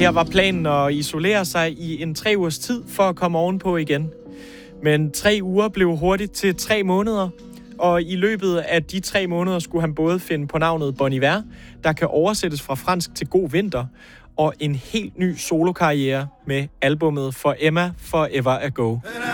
Her var planen at isolere sig i en 3 ugers tid for at komme ovenpå igen. Men 3 uger blev hurtigt til 3 måneder, og i løbet af de 3 måneder skulle han både finde på navnet Bon Iver, der kan oversættes fra fransk til god vinter, og en helt ny solokarriere med albummet For Emma Forever Ago.